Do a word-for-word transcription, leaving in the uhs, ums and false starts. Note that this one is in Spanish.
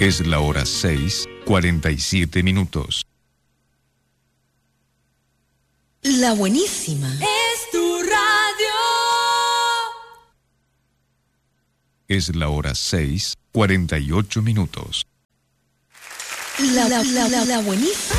Es la hora seis, cuarenta y siete minutos. La buenísima. Es tu radio. Es la hora seis, cuarenta y ocho minutos. La, la, la, la, la buenísima.